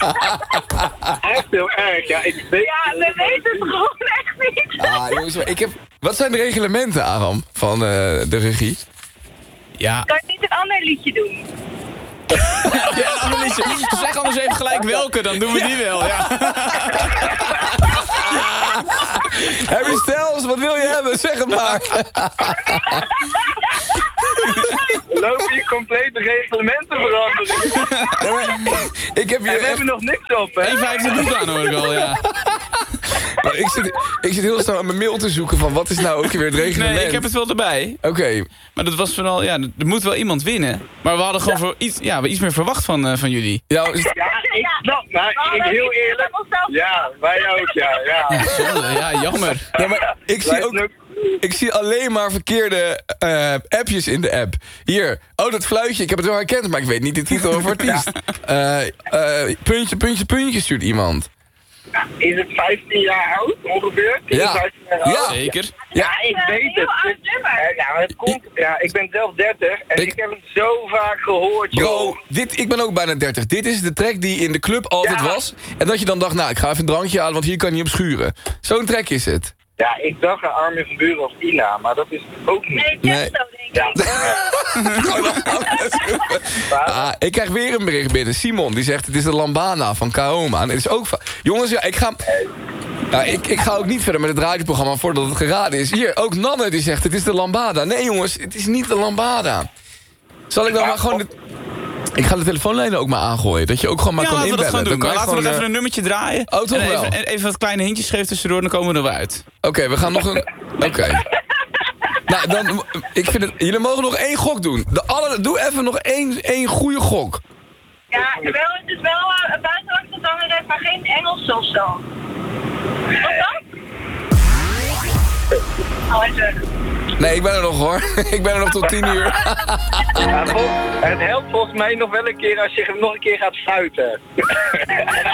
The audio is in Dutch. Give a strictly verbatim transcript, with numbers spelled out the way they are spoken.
Echt heel erg, ja. Ik weet... Ja, we weten het gewoon echt niet. Ah, jongens, maar ik heb... Wat zijn de reglementen, Aram, van uh, de regie? Ja. Kan je niet een ander liedje doen? Ja, een ander liedje. Zeg anders even gelijk welke, dan doen we die wel, ja. Harry Styles, wat wil je hebben? Zeg het maar. Lopen hier complete reglementen veranderen. Ja, maar, ik heb En hier we echt... hebben nog niks op, hè? één vijftig broek aan hoor ik al, ja. Maar ik, zit, ik zit heel snel aan mijn mail te zoeken van wat is nou ook weer het reglement. Nee, ik heb het wel erbij. Oké. Okay. Maar dat was vooral, ja, er moet wel iemand winnen. Maar we hadden gewoon voor iets, ja, iets meer verwacht van, uh, van jullie. Ja, is... Ja, ik snap, maar ik, heel eerlijk... Ja, wij ook, ja. Ja, Ja, zonde, ja, jammer. Ja, maar ik zie ook... Ik zie alleen maar verkeerde uh, appjes in de app. Hier, oh dat fluitje, ik heb het wel herkend, maar ik weet niet de titel of artiest. Uh, uh, puntje, puntje, puntje stuurt iemand. Ja, is het vijftien jaar oud, ongeveer? Ja. vijftien jaar oud? Ja. Zeker. Ja, ik weet het. het ja, maar het komt, ja, ik ben zelf dertig en Ik- ik, heb het zo vaak gehoord, joh. Bro, dit, ik ben ook bijna dertig. Dit is de track die in de club altijd Ja. was. En dat je dan dacht, nou, ik ga even een drankje halen, want hier kan je niet op schuren. Zo'n track is het. Ja, ik dacht aan Armin van Buren of Ina, maar dat is het ook niet. Nee, Nee. Chesto, denk ik. Ja. Ah, ik krijg weer een bericht binnen. Simon, die zegt, het is de Lambana van Kaoma. En het is ook... va- Jongens, ja, ik ga... Ja, ik, ik ga ook niet verder met het radioprogramma voordat het geraden is. Hier, ook Nanne die zegt, het is de Lambada. Nee jongens, het is niet de Lambada. Zal ik dan maar gewoon... De... Ik ga de telefoonlijnen ook maar aangooien. Dat je ook gewoon maar Ja, kan laten we dat inbellen. gewoon doen. Dan Maar kan je laten we nog gewoon, even een nummertje draaien. Oh, toch en wel? even, even wat kleine hintjes geven tussendoor, dan komen we er wel uit. Oké, okay, we gaan nog een... Oké. Okay. Nou, dan... Ik vind het... Jullie mogen nog één gok doen. De alle, doe even nog één, één goede gok. Ja, wel, het is wel uh, een buitenlandse zangeres, maar geen Engels of zo. Wat dan? Oh, hij zegt. Nee, ik ben er nog hoor. Ik ben er nog tot tien uur. Ja, vol- het helpt volgens mij nog wel een keer als je hem nog een keer gaat fluiten.